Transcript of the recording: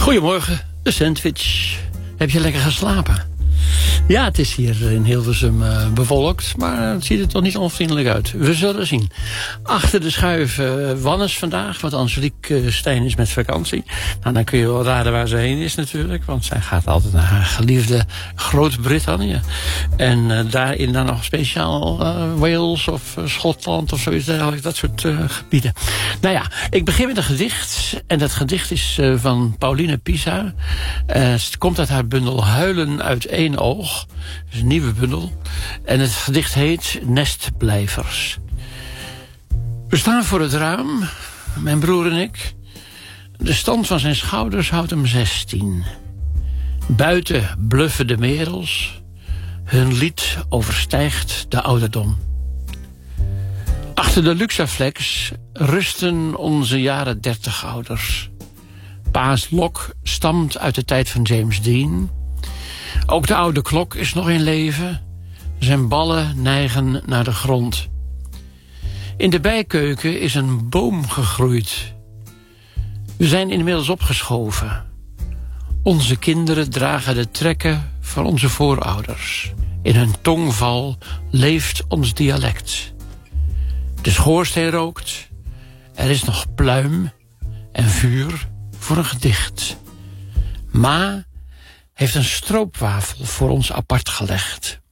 Goedemorgen, de sandwich. Heb je lekker geslapen? Ja, het is hier in Hilversum bewolkt, maar het ziet er toch niet onvriendelijk uit. We zullen zien. Achter de schuif Wannes vandaag, want Angelique Stijn is met vakantie. Nou, dan kun je wel raden waar ze heen is natuurlijk, want zij gaat altijd naar haar geliefde Groot-Brittannië. En daarin dan nog speciaal Wales of Schotland of zoiets dergelijks, dat soort gebieden. Nou ja, ik begin met een gedicht. En dat gedicht is van Pauline Pisa. Het komt uit haar bundel Huilen uit één oog. Dat is een nieuwe bundel. En het gedicht heet Nestblijvers. We staan voor het raam, mijn broer en ik. De stand van zijn schouders houdt hem 16. Buiten bluffen de merels. Hun lied overstijgt de ouderdom. Achter de Luxaflex rusten onze jaren 30 ouders. Pa's lok stamt uit de tijd van James Dean. Ook de oude klok is nog in leven. Zijn ballen neigen naar de grond. In de bijkeuken is een boom gegroeid. We zijn inmiddels opgeschoven. Onze kinderen dragen de trekken van onze voorouders. In hun tongval leeft ons dialect. De schoorsteen rookt. Er is nog pluim en vuur voor een gedicht. Ma heeft een stroopwafel voor ons apart gelegd.